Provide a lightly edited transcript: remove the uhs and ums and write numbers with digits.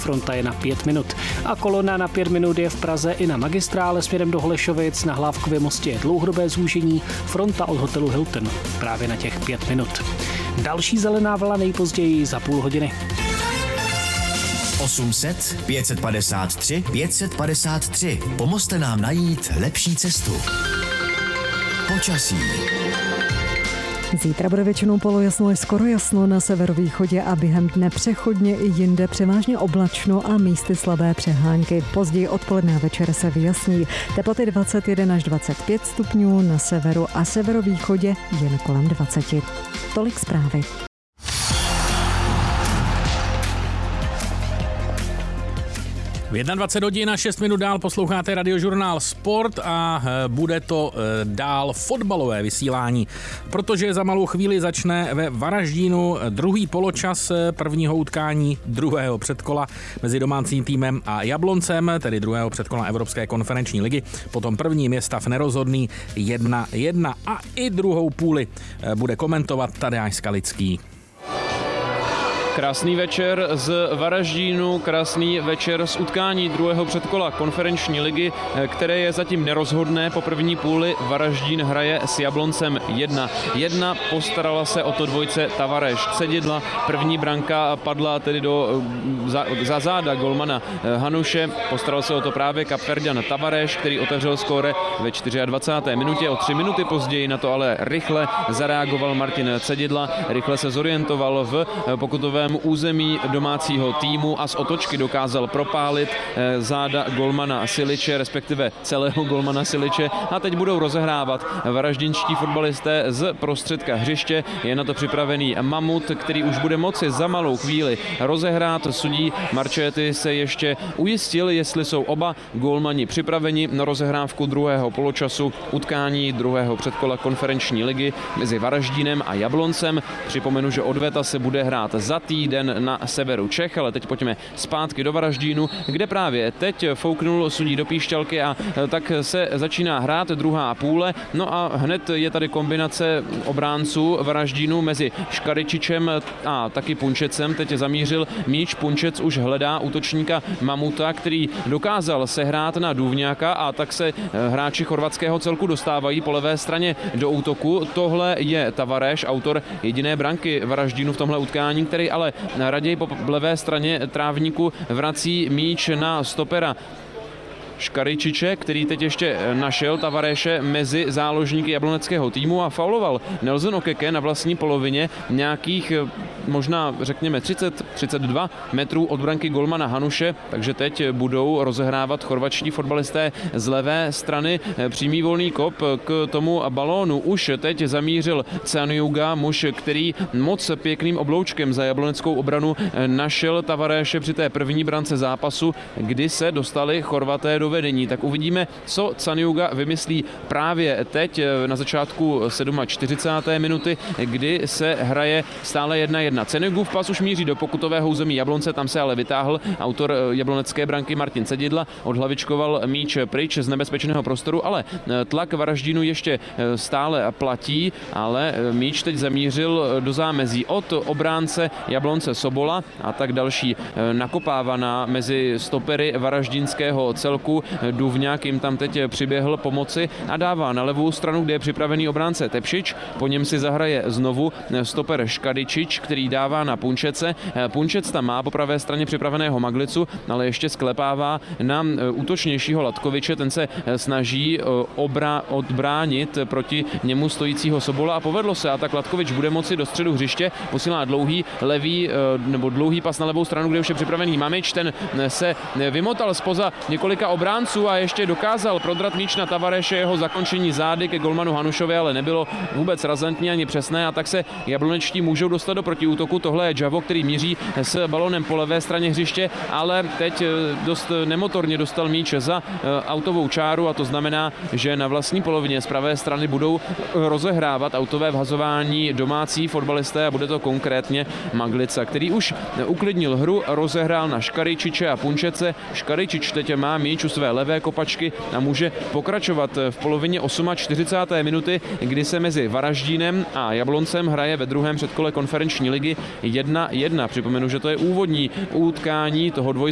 fronta je na 5 minut. A kolona na 5 minut je v Praze i na magistrále směrem do Holešovic. Na Hlávkově mostě je dlouhodobé zúžení, fronta od hotelu Hilton právě na těch 5 minut. Další zelená vlna nejpozději za půl hodiny. 800 553 553. Pomozte nám najít lepší cestu. Počasí. Zítra bude většinou polojasno až skoro jasno na severovýchodě a během dne přechodně i jinde převážně oblačno a místy slabé přehánky. Později odpoledne a večer se vyjasní. Teploty 21 až 25 stupňů, na severu a severovýchodě jen kolem 20. Tolik zprávy. V 21 hodin a 6 minut dál posloucháte Radiožurnál Sport a bude to dál fotbalové vysílání, protože za malou chvíli začne ve Varaždínu druhý poločas prvního utkání druhého předkola mezi domácím týmem a Jabloncem, tedy druhého předkola Evropské konferenční ligy. Potom první je stav nerozhodný 1-1 a i druhou půli bude komentovat Tadeáš Skalický. Krásný večer z Varaždínu, krásný večer z utkání druhého předkola konferenční ligy, které je zatím nerozhodné. Po první půli Varaždín hraje s Jabloncem 1-1. Postarala se o to dvojce Tavares Cedidla. První branka padla tedy za záda golmana Hanuše. Postaral se o to právě Kapverďan Tavares, který otevřel skóre ve 24. minutě. O 3 minuty později na to ale rychle zareagoval Martin Cedidla. Rychle se zorientoval v pokutovém území domácího týmu a z otočky dokázal propálit záda golmana Siliče, respektive celého golmana Siliče, a teď budou rozehrávat varaždinští fotbalisté z prostředka hřiště. Je na to připravený Mamut, který už bude moci za malou chvíli rozehrát. Sudí Marchetti se ještě ujistil, jestli jsou oba golmani připraveni na rozehrávku druhého poločasu utkání druhého předkola konferenční ligy mezi Varaždínem a Jabloncem. Připomenu, že odveta se bude hrát za týden na severu Čech, ale teď pojďme zpátky do Varaždínu, kde právě teď fouknul sudí do píšťalky a tak se začíná hrát druhá půle. No a hned je tady kombinace obránců Varaždínu mezi Škaričičem a taky Punčecem. Teď zamířil míč, Punčec už hledá útočníka Mamuta, který dokázal sehrát na Důvňáka, a tak se hráči chorvatského celku dostávají po levé straně do útoku. Tohle je Tavares, autor jediné branky Varaždínu v tomhle utkání, který ale raději po levé straně trávníku vrací míč na stopera Škaričiče, který teď ještě našel Tavareše mezi záložníky jabloneckého týmu a fauloval Nelson Okeke na vlastní polovině nějakých možná řekněme 30-32 metrů od branky golmana Hanuše, takže teď budou rozehrávat chorvatští fotbalisté z levé strany. Přímý volný kop k tomu balónu už teď zamířil Caniuga, muž, který moc pěkným obloučkem za jabloneckou obranu našel Tavareše při té první brance zápasu, kdy se dostali Chorvaté do vedení. Tak uvidíme, co Caniuga vymyslí právě teď na začátku 47. minuty, kdy se hraje stále 1-1. Caniugův pas už míří do pokutového území Jablonce, tam se ale vytáhl autor jablonecké branky Martin Cedidla, odhlavičkoval míč pryč z nebezpečného prostoru, ale tlak Varaždínu ještě stále platí, ale míč teď zamířil do zámezí od obránce Jablonce Sobola a tak další nakopávaná mezi stopery varaždínského celku. Důvňák jim tam teď přiběhl pomoci a dává na levou stranu, kde je připravený obránce Tepšič. Po něm si zahraje znovu stoper Škadičič, který dává na Punčece. Punčec tam má po pravé straně připraveného Maglicu, ale ještě sklepává na útočnějšího Latkoviče. Ten se snaží odbránit proti němu stojícího Sobola a povedlo se. A tak Latkovič bude moci do středu hřiště, posílá dlouhý pas na levou stranu, kde už je připravený Mamič. Ten se vymotal spoza několika obránců a ještě dokázal prodrat míč na Tavareše. Jeho zakončení zády ke golmanu Hanušovi ale nebylo vůbec razantní ani přesné, a tak se jablonečtí můžou dostat do protiútoku. Tohle je Javo, který míří s balonem po levé straně hřiště, ale teď dost nemotorně dostal míč za autovou čáru, a to znamená, že na vlastní polovině z pravé strany budou rozehrávat autové vhazování domácí fotbalisté a bude to konkrétně Maglica, který už uklidnil hru, rozehrál na Škaričiče a Punčece. Škaričič teď má míč u své levé kopačky a může pokračovat v polovině 48. minuty, kdy se mezi Varaždínem a Jabloncem hraje ve druhém předkole konferenční ligy 1-1. Připomenu, že to je úvodní utkání toho